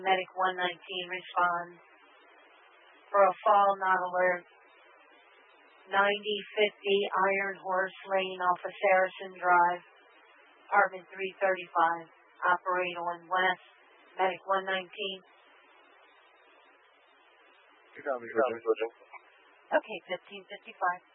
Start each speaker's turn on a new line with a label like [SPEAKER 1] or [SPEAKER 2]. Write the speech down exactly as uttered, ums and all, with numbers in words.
[SPEAKER 1] Medic one nineteen respond for a fall not alert. ninety fifty Iron Horse Lane off of Saracen Drive, apartment three thirty-five. Operate on west. Medic one nineteen.
[SPEAKER 2] Two copy, Roger.
[SPEAKER 1] Okay, fifteen fifty-five.